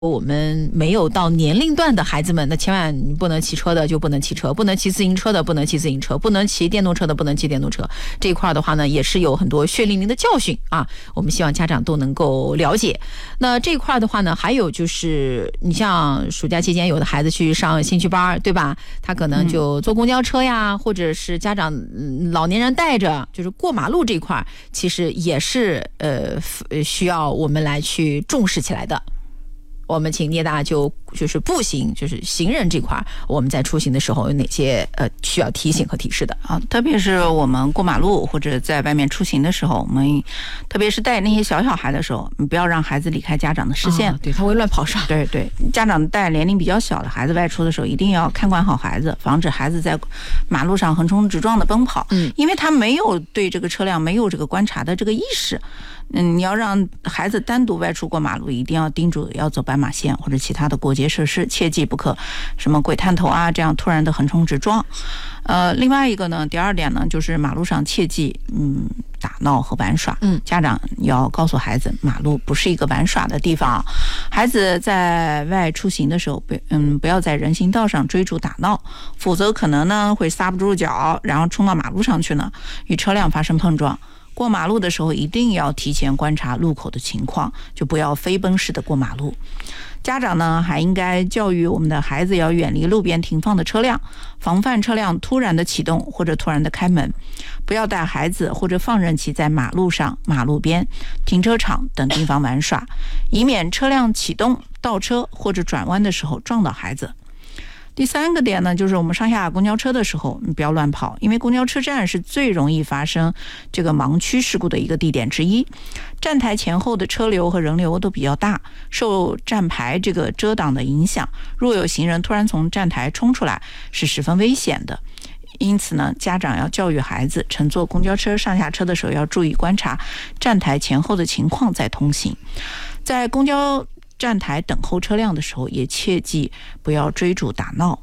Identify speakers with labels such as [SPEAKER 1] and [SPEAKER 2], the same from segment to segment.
[SPEAKER 1] 我们没有到年龄段的孩子们，那千万你不能骑车的就不能骑车，不能骑自行车的不能骑自行车，不能骑电动车的不能骑电动车。这一块的话呢，也是有很多血淋淋的教训啊，我们希望家长都能够了解。那这一块的话呢，还有就是你像暑假期间有的孩子去上兴趣班，对吧？他可能就坐公交车呀，或者是家长老年人带着，就是过马路这一块其实也是需要我们来去重视起来的。我们请聂大就是步行，就是行人这块，我们在出行的时候有哪些需要提醒和提示的
[SPEAKER 2] 啊？特别是我们过马路或者在外面出行的时候，我们特别是带那些小孩的时候，你不要让孩子离开家长的视线，
[SPEAKER 1] 对，他会乱跑上。
[SPEAKER 2] 对，家长带年龄比较小的孩子外出的时候，一定要看管好孩子，防止孩子在马路上横冲直撞的奔跑。因为他没有对这个车辆没有这个观察的这个意识。你要让孩子单独外出过马路，一定要叮嘱要走斑马线或者其他的过街设施，切记不可什么鬼探头啊这样突然的横冲直撞。另外一个呢，第二点呢，就是马路上切记打闹和玩耍。家长要告诉孩子，马路不是一个玩耍的地方。孩子在外出行的时候，不要在人行道上追逐打闹，否则可能呢会刹不住脚，然后冲到马路上去呢，与车辆发生碰撞。过马路的时候一定要提前观察路口的情况，就不要飞奔式的过马路。家长呢还应该教育我们的孩子要远离路边停放的车辆，防范车辆突然的启动或者突然的开门，不要带孩子或者放任其在马路上、马路边、停车场等地方玩耍，以免车辆启动、倒车或者转弯的时候撞到孩子。第三个点呢，就是我们上下公交车的时候，你不要乱跑，因为公交车站是最容易发生这个盲区事故的一个地点之一。站台前后的车流和人流都比较大，受站牌这个遮挡的影响，若有行人突然从站台冲出来，是十分危险的。因此呢，家长要教育孩子，乘坐公交车上下车的时候要注意观察站台前后的情况再通行。在公交站台等候车辆的时候，也切记不要追逐打闹。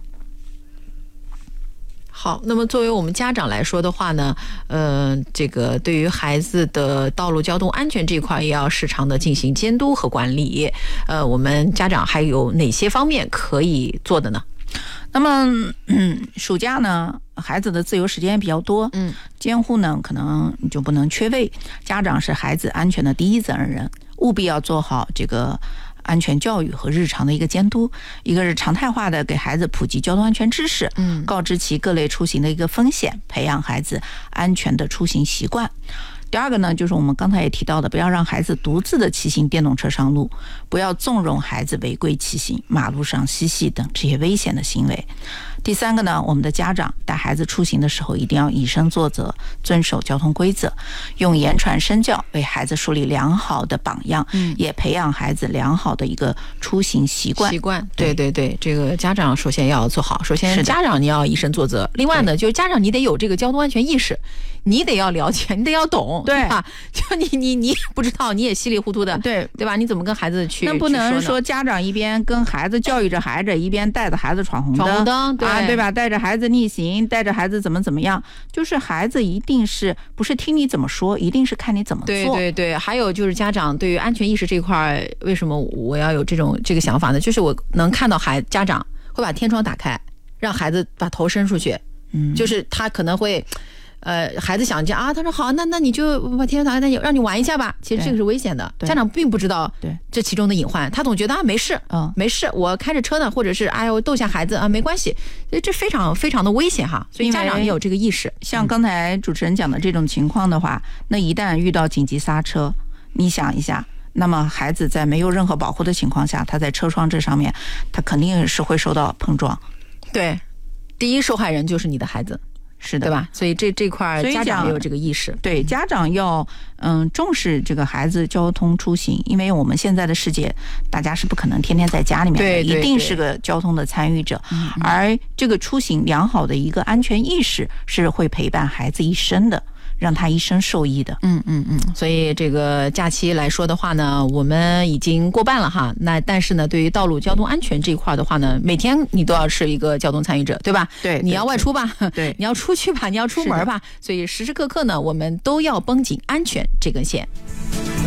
[SPEAKER 1] 好，那么作为我们家长来说的话呢，这个对于孩子的道路交通安全这一块也要时常的进行监督和管理。我们家长还有哪些方面可以做的呢？
[SPEAKER 2] 那么暑假呢，孩子的自由时间比较多，监护呢可能你就不能缺位。家长是孩子安全的第一责任人，务必要做好这个安全教育和日常的一个监督。一个是常态化的给孩子普及交通安全知识，告知其各类出行的一个风险，培养孩子安全的出行习惯。第二个呢，就是我们刚才也提到的，不要让孩子独自的骑行电动车上路，不要纵容孩子违规骑行、马路上嬉戏等这些危险的行为。第三个呢，我们的家长带孩子出行的时候一定要以身作则，遵守交通规则，用言传身教为孩子树立良好的榜样，也培养孩子良好的一个出行习惯。
[SPEAKER 1] 对，这个家长首先要做好，首先家长你要以身作则，另外呢，就是家长你得有这个交通安全意识，你得要了解，你得要懂，对吧？就你不知道，你也稀里糊涂的，对吧？你怎么跟孩子去？
[SPEAKER 2] 那不能说家长一边跟孩子教育着孩子，一边带着孩子闯红灯，对吧？带着孩子逆行，带着孩子怎么样？就是孩子一定是不是听你怎么说，一定是看你怎么做。
[SPEAKER 1] 对。还有就是家长对于安全意识这块，为什么我要有这个想法呢？就是我能看到家长会把天窗打开，让孩子把头伸出去，就是他可能会。孩子想啊，他说好，那你就把天窗打开，让你玩一下吧。其实这个是危险的，家长并不知道这其中的隐患，他总觉得没事，没事，我开着车呢，或者是我逗下孩子没关系，这非常非常的危险哈。所以家长也有这个意识。
[SPEAKER 2] 像刚才主持人讲的这种情况的话，那一旦遇到紧急刹车，你想一下，那么孩子在没有任何保护的情况下，他在车窗这上面，他肯定是会受到碰撞。
[SPEAKER 1] 对，第一受害人就是你的孩子。
[SPEAKER 2] 是的，
[SPEAKER 1] 对吧？所以这块家长也有这个意识。
[SPEAKER 2] 对，家长要重视这个孩子交通出行，因为我们现在的世界，大家是不可能天天在家里面的，一定是个交通的参与者。而这个出行良好的一个安全意识是会陪伴孩子一生的。让他一生受益的。
[SPEAKER 1] 所以这个假期来说的话呢，我们已经过半了哈。那但是呢，对于道路交通安全这一块的话呢，每天你都要是一个交通参与者，对吧？
[SPEAKER 2] 对，
[SPEAKER 1] 你要外出吧，
[SPEAKER 2] 对，
[SPEAKER 1] 你要出去吧，你要出门吧。所以时时刻刻呢，我们都要绷紧安全这根线。